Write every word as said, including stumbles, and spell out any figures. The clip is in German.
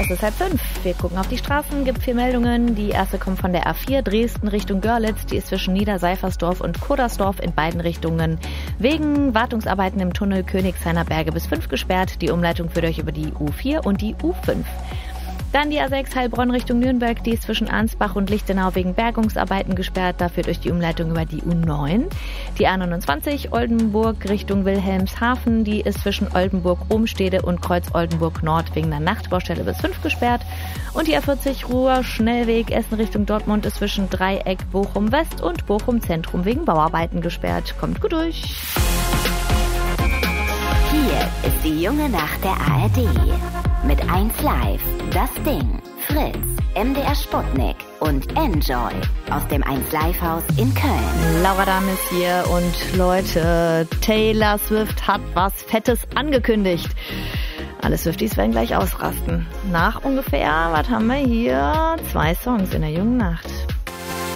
Es ist halb fünf. Wir gucken auf die Straßen, gibt vier Meldungen. Die erste kommt von der A vier Dresden Richtung Görlitz. Die ist zwischen Niederseifersdorf und Kodersdorf in beiden Richtungen wegen Wartungsarbeiten im Tunnel Königshainer Berge bis fünf gesperrt. Die Umleitung führt euch über die U vier und die U fünf. Dann die A sechs Heilbronn Richtung Nürnberg, die ist zwischen Ansbach und Lichtenau wegen Bergungsarbeiten gesperrt, da führt euch die Umleitung über die U neun. Die A neunundzwanzig Oldenburg Richtung Wilhelmshaven, die ist zwischen Oldenburg-Ohnstede und Kreuz-Oldenburg-Nord wegen einer Nachtbaustelle bis fünf gesperrt. Und die A vierzig Ruhr-Schnellweg Essen Richtung Dortmund ist zwischen Dreieck Bochum-West und Bochum-Zentrum wegen Bauarbeiten gesperrt. Kommt gut durch. Hier ist die junge Nacht der A R D. Mit eins Live, Das Ding, Fritz, M D R Sputnik und Enjoy aus dem eins Live Haus in Köln. Laura Dahm ist hier und Leute, Taylor Swift hat was Fettes angekündigt. Alle Swifties werden gleich ausrasten. Nach ungefähr, was haben wir hier? Zwei Songs in der jungen Nacht.